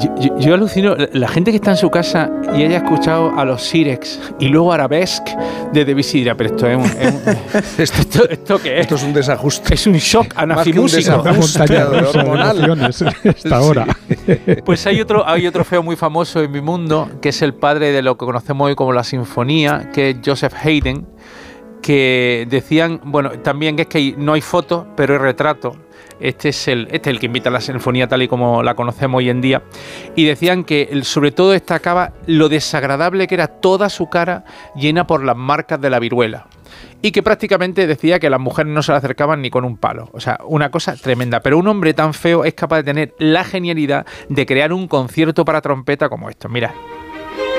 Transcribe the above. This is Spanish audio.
Yo alucino, la gente que está en su casa y haya escuchado a los Sirex y luego Arabesque de Debussy dirá, pero esto es ¿esto qué es? Esto es un desajuste. Es un shock anafimúsico. Una montaña hormonal. Esta hora. Pues hay otro feo muy famoso en mi mundo, que es el padre de lo que conocemos hoy como la sinfonía, que es Joseph Haydn, que decían, bueno, también que es que no hay fotos, pero hay retrato. Este es el que invita a la sinfonía tal y como la conocemos hoy en día. Y decían que sobre todo destacaba lo desagradable que era toda su cara llena por las marcas de la viruela. Y que prácticamente decía que las mujeres no se le acercaban ni con un palo. O sea, una cosa tremenda. Pero un hombre tan feo es capaz de tener la genialidad de crear un concierto para trompeta como esto. Mira.